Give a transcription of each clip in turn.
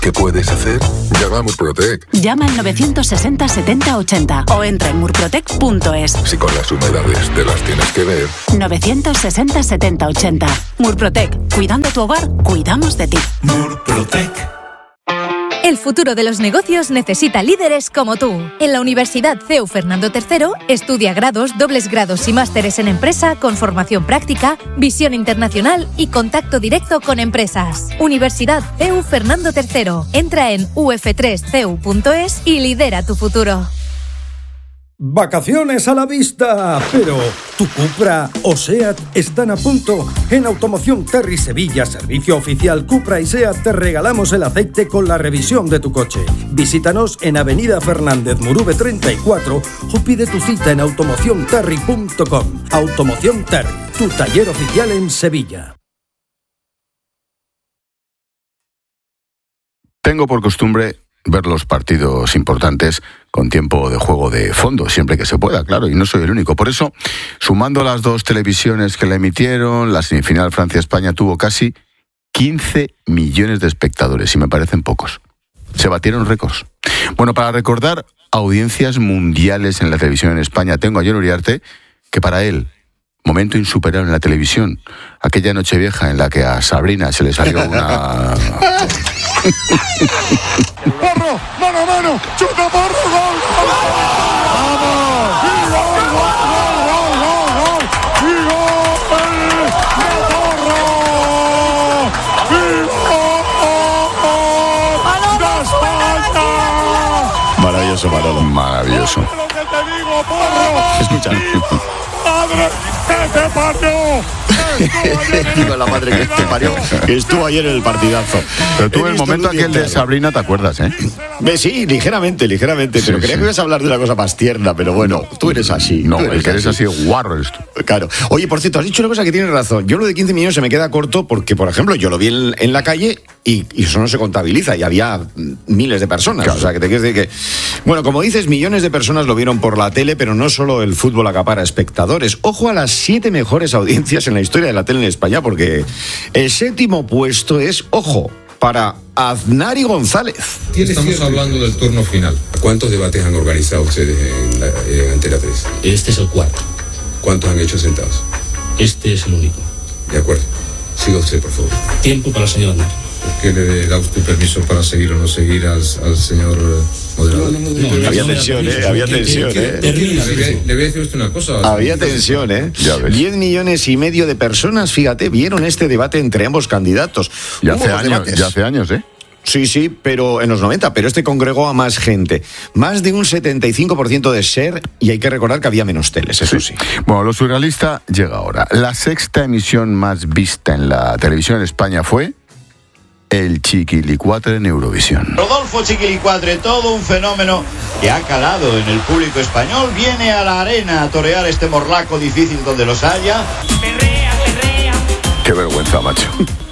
¿Qué puedes hacer? Llama a Murprotec. Llama al 960 70 80 o entra en murprotec.es. Si con las humedades te las tienes que ver. 960 70 80. Murprotec. Cuidando tu hogar, cuidamos de ti. Murprotec. El futuro de los negocios necesita líderes como tú. En la Universidad CEU Fernando III estudia grados, dobles grados y másteres en empresa con formación práctica, visión internacional y contacto directo con empresas. Universidad CEU Fernando III. Entra en uf3ceu.es y lidera tu futuro. Vacaciones a la vista, pero tu Cupra o SEAT están a punto. En Automoción Terry Sevilla, servicio oficial Cupra y SEAT, te regalamos el aceite con la revisión de tu coche. Visítanos en Avenida Fernández Murube 34 o pide tu cita en automocionterry.com. Automoción Terry, tu taller oficial en Sevilla. Tengo por costumbre ver los partidos importantes con tiempo de juego de fondo, siempre que se pueda, claro, y no soy el único. Por eso, sumando las dos televisiones que la emitieron, la semifinal Francia-España tuvo casi 15 millones de espectadores, y me parecen pocos. Se batieron récords. Bueno, para recordar audiencias mundiales en la televisión en España, tengo a Jon Uriarte, que para él, momento insuperable en la televisión, aquella Nochevieja en la que a Sabrina se le salió una... ¡Porro! ¡Mano a mano! ¡Chuta, Porro! ¡Gol! ¡Vamos! ¡Y gol, gol, gol, gol, gol! ¡Y gol de Porro! ¡Y gol de España! Maravilloso, Manolo. Maravilloso. Lo que te digo, Porro. Escucha. ¡Madre que te parió! Digo, la madre que te parió. Que estuvo ayer en el partidazo. Pero tú el momento aquel de Sabrina, ¿te acuerdas, eh? Sí, ligeramente, sí, pero creía que ibas a hablar de una cosa más tierna, pero bueno, tú eres así. No, el que eres así guarro eres tú. Claro. Oye, por cierto, has dicho una cosa que tienes razón. Yo lo de 15 millones se me queda corto porque, por ejemplo, yo lo vi en la calle y eso no se contabiliza y había miles de personas. Claro. O sea, que te quieres decir que... Bueno, como dices, millones de personas lo vieron por la tele, pero no solo el fútbol acapara espectadores. Ojo a las 7 mejores audiencias en la historia de la tele en España, porque el 7º puesto es, ojo, para Aznari González. Estamos hablando del turno final. ¿Cuántos debates han organizado ustedes en Antena 3? Este es el 4. ¿Cuántos han hecho sentados? Este es el único. De acuerdo. Siga usted, por favor. Tiempo para el señor Aznar. ¿Por qué le da usted permiso para seguir o no seguir al señor moderador? No, había tensión, había tensión, Le voy a decir usted una cosa. Había tensión, 10 millones y medio de personas, fíjate, vieron este debate entre ambos candidatos. Ya hace años, ¿eh? Sí, pero en los 90, pero este congregó a más gente. Más de un 75% de ser, y hay que recordar que había menos teles, eso sí. Bueno, lo surrealista llega ahora. La 6ª emisión más vista en la televisión en España fue el Chiquilicuatre en Eurovisión. Rodolfo Chiquilicuatre, todo un fenómeno que ha calado en el público español, viene a la arena a torear este morlaco difícil donde los haya. Perrea, perrea. Qué vergüenza, macho.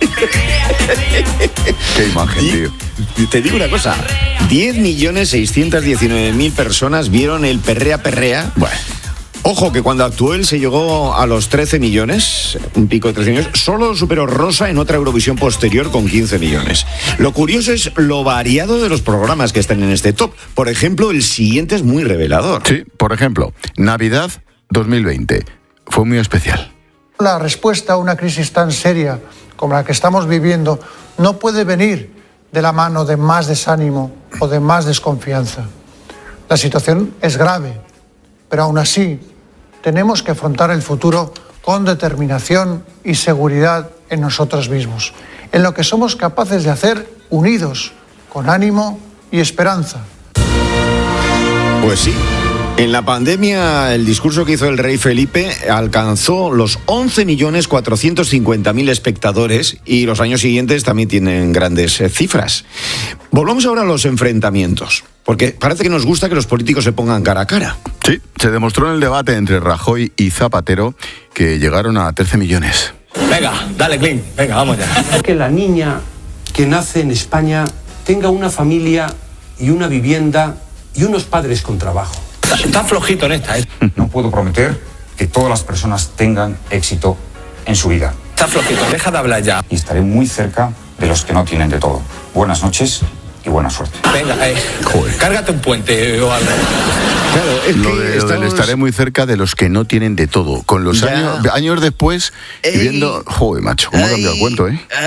Qué imagen, tío. Te digo una cosa, 10.619.000 personas vieron el Perrea Perrea. Bueno, ojo que cuando actuó él se llegó a los 13 millones, un pico de 13 millones, solo superó Rosa en otra Eurovisión posterior con 15 millones. Lo curioso es lo variado de los programas que están en este top. Por ejemplo, el siguiente es muy revelador. Sí, por ejemplo, Navidad 2020 fue muy especial. La respuesta a una crisis tan seria como la que estamos viviendo no puede venir de la mano de más desánimo o de más desconfianza. La situación es grave, pero aún así tenemos que afrontar el futuro con determinación y seguridad en nosotros mismos, en lo que somos capaces de hacer unidos, con ánimo y esperanza. Pues sí. En la pandemia, el discurso que hizo el rey Felipe alcanzó los 11.450.000 espectadores y los años siguientes también tienen grandes cifras. Volvamos ahora a los enfrentamientos, porque parece que nos gusta que los políticos se pongan cara a cara. Sí, se demostró en el debate entre Rajoy y Zapatero que llegaron a 13 millones. Venga, dale, Clint, venga, vamos ya. Que la niña que nace en España tenga una familia y una vivienda y unos padres con trabajo. Está flojito en esta, ¿eh? No puedo prometer que todas las personas tengan éxito en su vida. Está flojito, deja de hablar ya. Y estaré muy cerca de los que no tienen de todo. Buenas noches y buena suerte. Venga, cárgate un puente o algo. Claro, es Lo que del estaré muy cerca de los que no tienen de todo. Con los años después, y viendo... Joder, macho, cómo ha cambiado el cuento, ¿eh?